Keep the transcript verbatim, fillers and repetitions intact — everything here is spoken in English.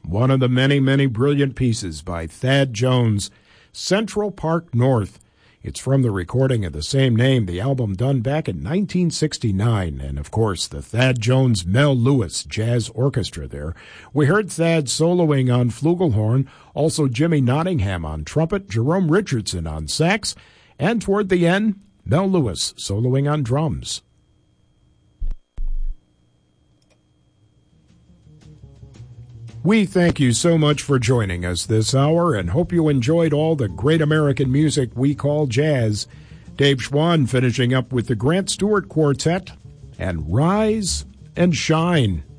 one of the many, many brilliant pieces by Thad Jones, Central Park North. It's from the recording of the same name, the album done back in nineteen sixty-nine, and of course the Thad Jones Mel Lewis Jazz Orchestra there. We heard Thad soloing on flugelhorn, also Jimmy Nottingham on trumpet, Jerome Richardson on sax, and toward the end, Mel Lewis soloing on drums. We thank you so much for joining us this hour and hope you enjoyed all the great American music we call jazz. Dave Schwann finishing up with the Grant Stewart Quartet and Rise and Shine.